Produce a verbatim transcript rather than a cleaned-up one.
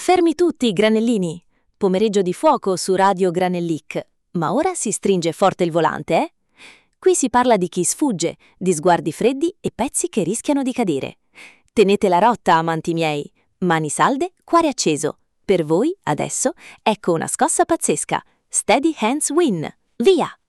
Fermi tutti, granellini! Pomeriggio di fuoco su Radio Granellic. Ma ora si stringe forte il volante, eh? Qui si parla di chi sfugge, di sguardi freddi e pezzi che rischiano di cadere. Tenete la rotta, amanti miei. Mani salde, cuore acceso. Per voi, adesso, ecco una scossa pazzesca. Steady Hands Win. Via!